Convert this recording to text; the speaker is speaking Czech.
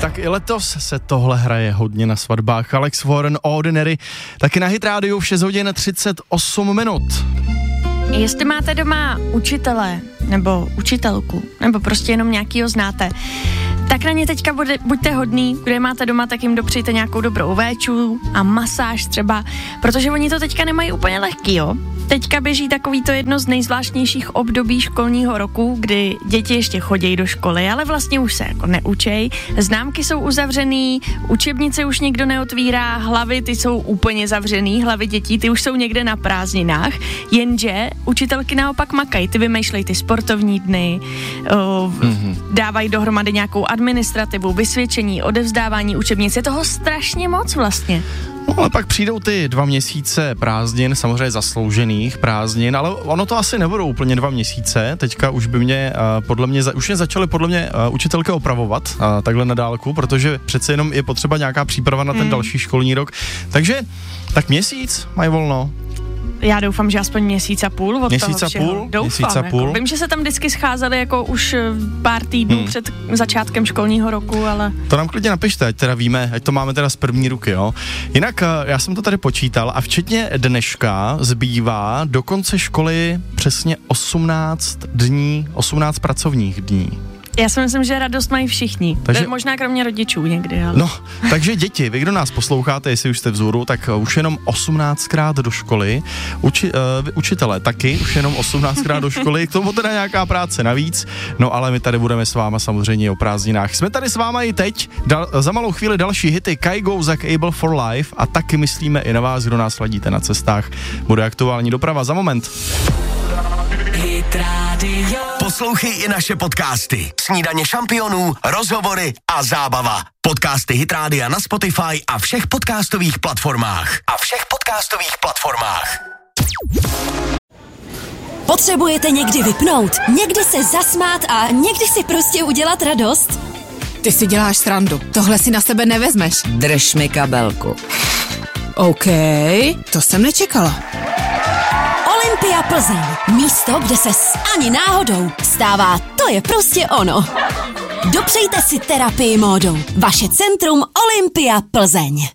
tak i letos se tohle hraje hodně na svatbách. Alex Warren, Ordinary, taky na Hit Radio v 6 hodin 38 minut. Jestli máte doma učitele nebo učitelku, nebo prostě jenom nějakýho znáte, tak na ně teďka buďte hodný, kde máte doma, tak jim dopřejte nějakou dobrou véču a masáž třeba, protože oni to teďka nemají úplně lehký, jo. Teďka běží takový to jedno z nejzvláštnějších období školního roku, kdy děti ještě chodí do školy, ale vlastně už se jako neučej. Známky jsou uzavřený, učebnice už nikdo neotvírá, hlavy ty jsou úplně zavřený, hlavy dětí ty už jsou někde na prázdninách, jenže učitelky naopak makají, ty vymýšlejí ty sportovní dny, dávají dohromady nějakou administrativu, vysvědčení, odevzdávání učebnic, je toho strašně moc vlastně. No, ale pak přijdou ty 2 měsíce prázdnin, samozřejmě zasloužených prázdnin, ale ono to asi nebudou úplně 2 měsíce. Teďka už by mě, už mě začaly učitelky opravovat takhle na dálku, protože přece jenom je potřeba nějaká příprava na ten další školní rok. Takže tak měsíc mají volno. Já doufám, že aspoň měsíc a půl od toho všeho. Doufám. Jako. Vím, že se tam vždycky scházeli jako už pár týdnů před začátkem školního roku, ale... To nám klidně napište, ať teda víme, ať to máme teda z první ruky, jo. Jinak já jsem to tady počítal a včetně dneška zbývá do konce školy přesně 18 dní, 18 pracovních dní. Já si myslím, že radost mají všichni. Takže, možná kromě rodičů někdy, ale... No, takže děti, vy, kdo nás posloucháte, jestli už jste vzhůru, tak už jenom 18krát do školy. Učitelé taky, už jenom 18krát do školy, k tomu teda nějaká práce navíc. No ale my tady budeme s váma samozřejmě o prázdninách. Jsme tady s váma i teď, za malou chvíli další hity Kygo, Zach Abel for Life a taky myslíme i na vás, kdo nás ladíte na cestách. Bude aktuální doprava za moment. Poslouchej i naše podcasty. Snídaně šampionů, rozhovory a zábava. Podcasty Hit Rádia na Spotify a všech podcastových platformách. Potřebujete někdy vypnout, někdy se zasmát a někdy si prostě udělat radost? Ty si děláš srandu. Tohle si na sebe nevezmeš. Drž mi kabelku. OK, to jsem nečekala. Olympia Plzeň. Místo, kde se ani náhodou stává, to je prostě ono. Dopřejte si terapii módou. Vaše centrum Olympia Plzeň.